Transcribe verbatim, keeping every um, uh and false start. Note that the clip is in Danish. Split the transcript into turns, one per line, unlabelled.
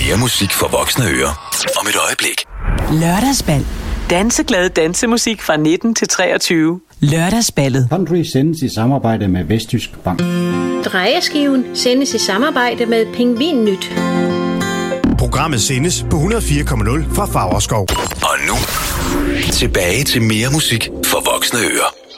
Mere musik for voksne ører. Om et øjeblik.
Lørdagsbal. Danseglad dansemusik fra nitten til treogtyve. Lørdagsballet.
Country sendes i samarbejde med Vestjysk Bank.
Drejeskiven sendes i samarbejde med Pingvin Nyt.
Programmet sendes på hundrede og fire komma nul fra Favrskov.
Og nu, tilbage til mere musik for voksne ører.